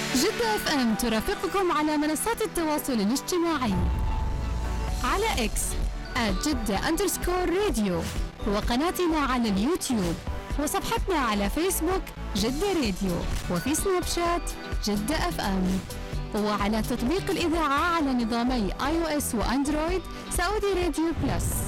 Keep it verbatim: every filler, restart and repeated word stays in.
جدة اف ام ترافقكم على منصات التواصل الاجتماعي على اكس @جدة أندرسكور راديو، وقناتنا على اليوتيوب، وصفحتنا على فيسبوك جدة راديو، وفي سناب شات جدة اف ام، وعلى تطبيق الإذاعة على نظامي آي أو إس وأندرويد سعودي راديو بلس.